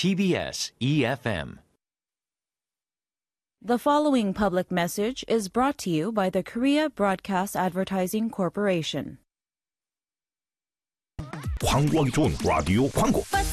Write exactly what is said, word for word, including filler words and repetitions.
T B S E F M. The following public message is brought to you by the Korea Broadcast Advertising Corporation. 광고하기 좋은 라디오 광고. But